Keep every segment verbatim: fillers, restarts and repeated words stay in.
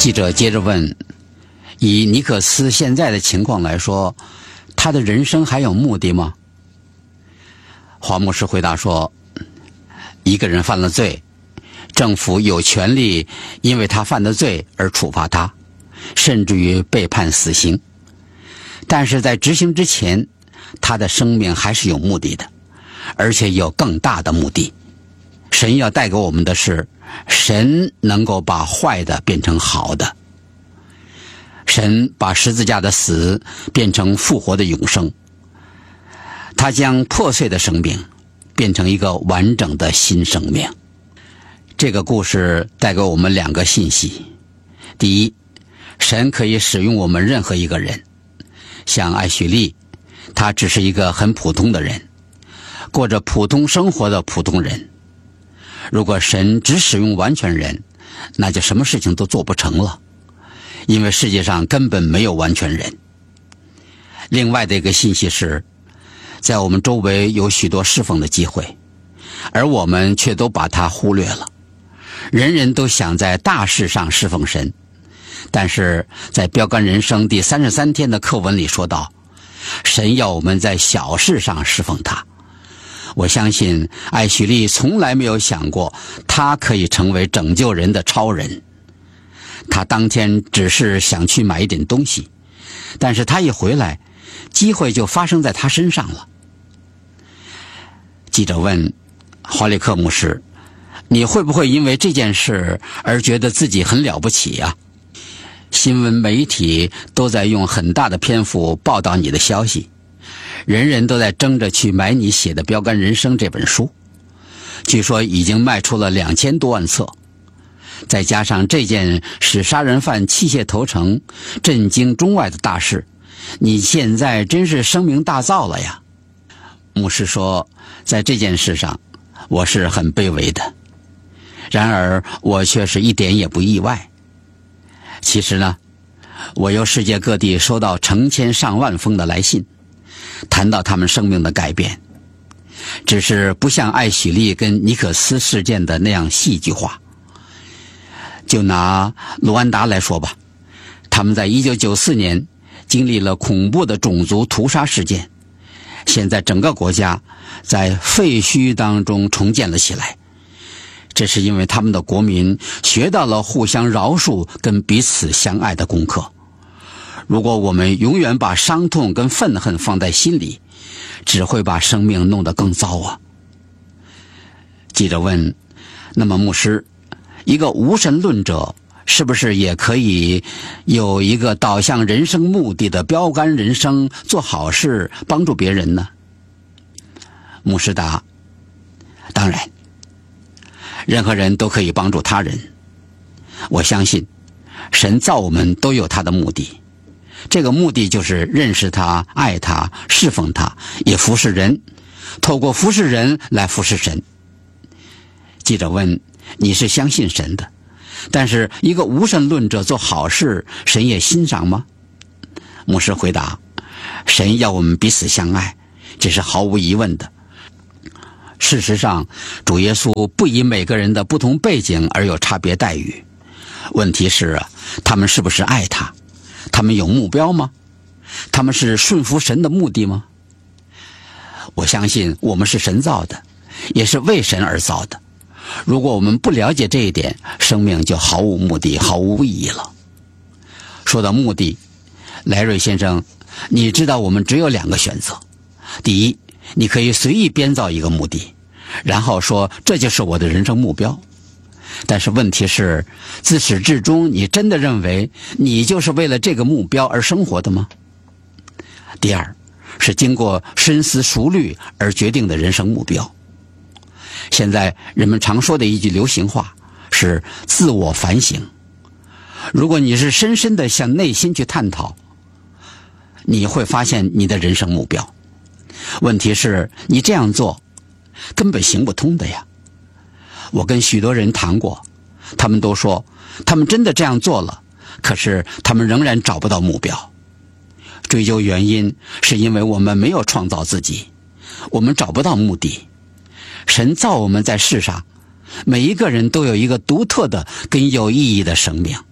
记者接着问，以尼可斯现在的情况来说，他的人生还有目的吗？华牧师回答说，一个人犯了罪，政府有权利因为他犯的罪而处罚他，甚至于被判死刑。但是在执行之前，他的生命还是有目的的，而且有更大的目的。神要带给我们的是，神能够把坏的变成好的。神把十字架的死变成复活的永生，他将破碎的生命变成一个完整的新生命。这个故事带给我们两个信息。第一，神可以使用我们任何一个人，像艾许利，他只是一个很普通的人，过着普通生活的普通人。如果神只使用完全人，那就什么事情都做不成了，因为世界上根本没有完全人。另外的一个信息是，在我们周围有许多侍奉的机会，而我们却都把它忽略了。人人都想在大事上侍奉神，但是在标杆人生第三十三天的课文里说到，神要我们在小事上侍奉他。我相信艾许利从来没有想过他可以成为拯救人的超人。他当天只是想去买一点东西，但是他一回来，机会就发生在他身上了。记者问华利克牧师，你会不会因为这件事而觉得自己很了不起啊？新闻媒体都在用很大的篇幅报道你的消息，人人都在争着去买你写的《标杆人生》这本书，据说已经卖出了两千多万册。再加上这件使杀人犯弃械投诚、震惊中外的大事，你现在真是声名大噪了呀。牧师说，在这件事上我是很卑微的，然而我却是一点也不意外。其实呢，我由世界各地收到成千上万封的来信，谈到他们生命的改变，只是不像艾许利跟尼可斯事件的那样戏剧化。就拿卢安达来说吧，他们在一九九四年经历了恐怖的种族屠杀事件，现在整个国家在废墟当中重建了起来。这是因为他们的国民学到了互相饶恕跟彼此相爱的功课。如果我们永远把伤痛跟愤恨放在心里，只会把生命弄得更糟啊。记者问，那么牧师，一个无神论者是不是也可以有一个导向人生目的的标杆人生，做好事帮助别人呢？牧师答，当然，任何人都可以帮助他人。我相信神造我们都有他的目的，这个目的就是认识他、爱他、侍奉他，也服侍人，透过服侍人来服侍神。记者问，你是相信神的，但是一个无神论者做好事，神也欣赏吗？牧师回答，神要我们彼此相爱，这是毫无疑问的。事实上，主耶稣不以每个人的不同背景而有差别待遇。问题是啊，他们是不是爱他？他们有目标吗？他们是顺服神的目的吗？我相信我们是神造的，也是为神而造的。如果我们不了解这一点，生命就毫无目的，毫无意义了。说到目的，莱瑞先生，你知道我们只有两个选择。第一，你可以随意编造一个目的，然后说这就是我的人生目标。但是问题是，自始至终你真的认为你就是为了这个目标而生活的吗？第二，是经过深思熟虑而决定的人生目标。现在人们常说的一句流行话是自我反省。如果你是深深地向内心去探讨，你会发现你的人生目标。问题是你这样做根本行不通的呀。我跟许多人谈过，他们都说他们真的这样做了，可是他们仍然找不到目标。追究原因是因为我们没有创造自己，我们找不到目的。神造我们在世上，每一个人都有一个独特的跟有意义的生命，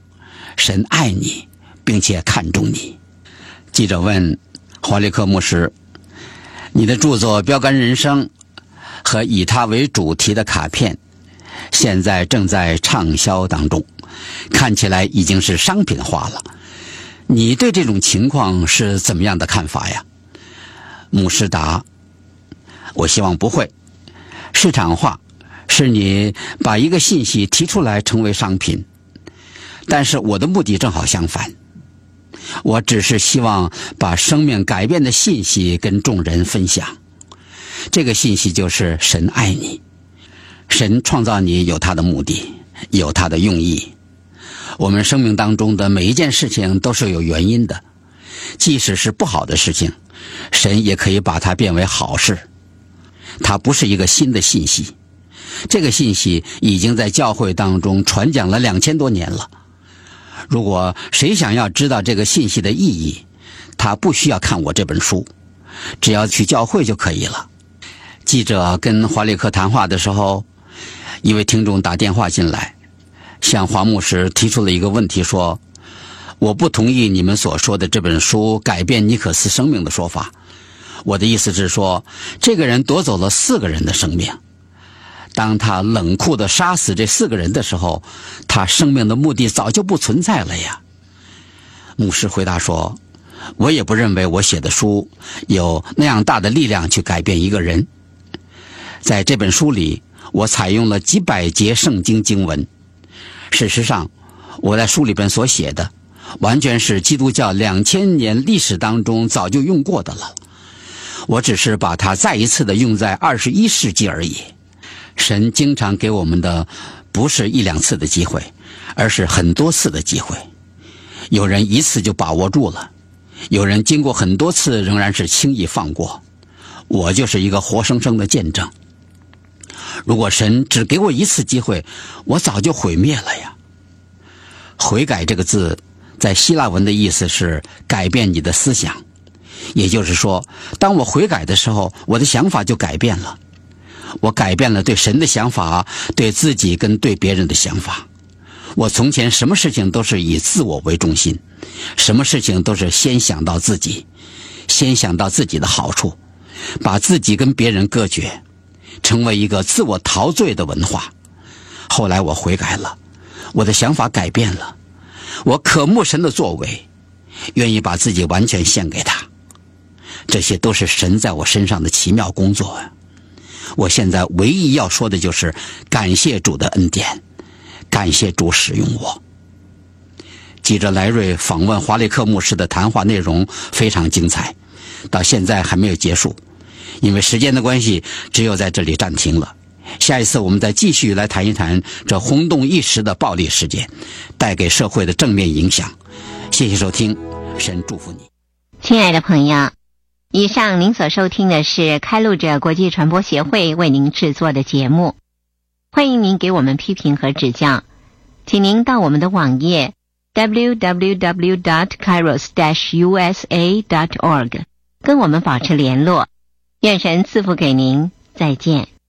神爱你，并且看重你。记者问华利克牧师，你的著作《标杆人生》和以他为主题的卡片现在正在畅销当中，看起来已经是商品化了，你对这种情况是怎么样的看法呀？牧师答，我希望不会。市场化是你把一个信息提出来成为商品，但是我的目的正好相反，我只是希望把生命改变的信息跟众人分享。这个信息就是神爱你，神创造你有他的目的，有他的用意。我们生命当中的每一件事情都是有原因的，即使是不好的事情，神也可以把它变为好事。它不是一个新的信息，这个信息已经在教会当中传讲了两千多年了。如果谁想要知道这个信息的意义，他不需要看我这本书，只要去教会就可以了。记者跟华利克谈话的时候，一位听众打电话进来，向华牧师提出了一个问题，说我不同意你们所说的这本书改变尼可斯生命的说法。我的意思是说，这个人夺走了四个人的生命，当他冷酷地杀死这四个人的时候，他生命的目的早就不存在了呀。牧师回答说，我也不认为我写的书有那样大的力量去改变一个人。在这本书里，我采用了几百节圣经经文，事实上我在书里边所写的完全是基督教两千年历史当中早就用过的了，我只是把它再一次的用在二十一世纪而已。神经常给我们的不是一两次的机会，而是很多次的机会。有人一次就把握住了，有人经过很多次仍然是轻易放过。我就是一个活生生的见证。如果神只给我一次机会，我早就毁灭了呀。悔改这个字在希腊文的意思是改变你的思想，也就是说，当我悔改的时候，我的想法就改变了。我改变了对神的想法，对自己跟对别人的想法。我从前什么事情都是以自我为中心，什么事情都是先想到自己，先想到自己的好处，把自己跟别人隔绝，成为一个自我陶醉的文化。后来我悔改了，我的想法改变了，我渴慕神的作为，愿意把自己完全献给他。这些都是神在我身上的奇妙工作啊！我现在唯一要说的就是感谢主的恩典，感谢主使用我。记者莱瑞访问华利克牧师的谈话内容非常精彩，到现在还没有结束，因为时间的关系，只有在这里暂停了。下一次我们再继续来谈一谈这轰动一时的暴力事件带给社会的正面影响。谢谢收听，神祝福你。 亲爱的朋友，以上您所收听的是开路者国际传播协会为您制作的节目，欢迎您给我们批评和指教，请您到我们的网页 double-u double-u double-u dot kairos dash u s a dot org 跟我们保持联络。愿神赐福给您，再见。